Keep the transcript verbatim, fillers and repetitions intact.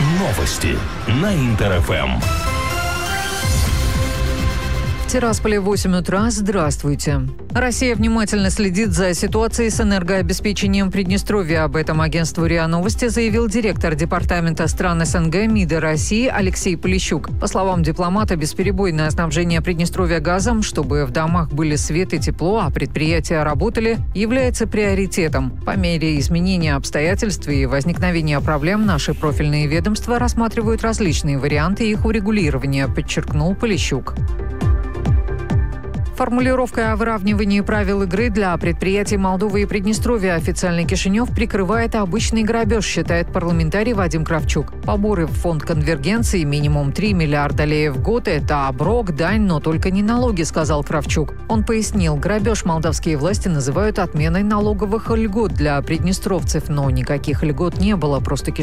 Новости на Интер-ФМ. В Тирасполе восемь утра. Здравствуйте. Россия внимательно следит за ситуацией с энергообеспечением Приднестровья. Об этом агентству РИА Новости заявил директор департамента стран СНГ МИДа России Алексей Полищук. По словам дипломата, бесперебойное снабжение Приднестровья газом, чтобы в домах были свет и тепло, а предприятия работали, является приоритетом. По мере изменения обстоятельств и возникновения проблем наши профильные ведомства рассматривают различные варианты их урегулирования, подчеркнул Полищук. Формулировка о выравнивании правил игры для предприятий Молдовы и Приднестровья официальный Кишинев прикрывает обычный грабеж, считает парламентарий Вадим Кравчук. Поборы в фонд конвергенции минимум три миллиарда леев в год – это оброк, дань, но только не налоги, сказал Кравчук. Он пояснил, грабеж молдавские власти называют отменой налоговых льгот для приднестровцев, но никаких льгот не было, просто Кишинев